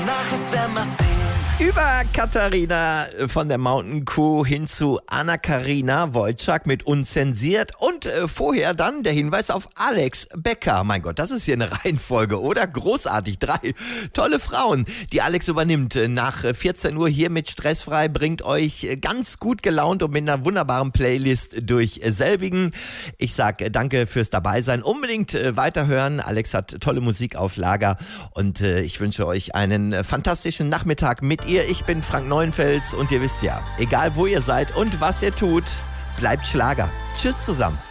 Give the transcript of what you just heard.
danach ist wärmer sehen. Über Katharina von der Mountain Crew hin zu Anna-Karina Wojcik mit Unzensiert und vorher dann der Hinweis auf Alex Becker. Mein Gott, das ist hier eine Reihenfolge, oder? Großartig, 3 tolle Frauen, die Alex übernimmt. Nach 14 Uhr hier mit Stressfrei, bringt euch ganz gut gelaunt und mit einer wunderbaren Playlist durch selbigen. Ich sag danke fürs Dabeisein. Unbedingt weiterhören. Alex hat tolle Musik auf Lager und ich wünsche euch einen fantastischen Nachmittag mit ihr. Ich bin Frank Neuenfels und ihr wisst ja, egal wo ihr seid und was ihr tut, bleibt Schlager. Tschüss zusammen.